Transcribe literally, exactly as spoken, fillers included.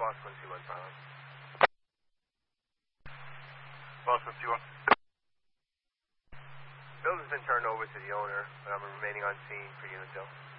Boss one two one Bravo. Boss one two one. Building's been turned over to the owner, but I'm remaining on scene for Unit Bill.